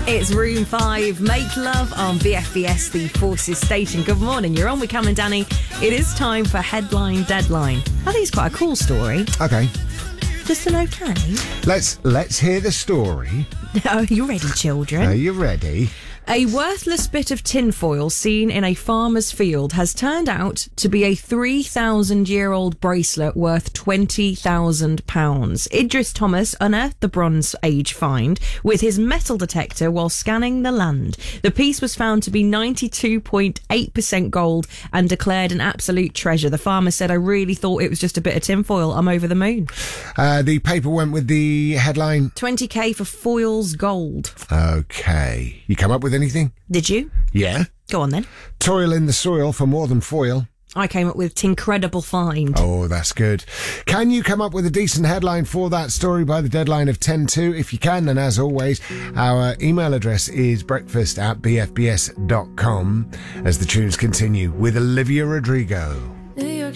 It's Room 5, Make Love on BFBS, the Forces station. Good morning, you're on with Cam and Danny. It is time for Headline Deadline. I think it's quite a cool story. Okay. Just an okay. Let's hear the story. Are you ready, children? Are you ready? A worthless bit of tinfoil seen in a farmer's field has turned out to be a 3,000-year-old bracelet worth £20,000. Idris Thomas unearthed the Bronze Age find with his metal detector while scanning the land. The piece was found to be 92.8% gold and declared an absolute treasure. The farmer said, "I really thought it was just a bit of tinfoil. I'm over the moon." The paper went with the headline. 20k for foil's gold. Okay. You come up with anything? Did you? Yeah. Go on then. Toil in the soil for more than foil. I came up with Tincredible find. Oh, that's good. Can you come up with a decent headline for that story by the deadline of 10:02? If you can, then as always, our email address is breakfast@bfbs.com as the tunes continue with Olivia Rodrigo.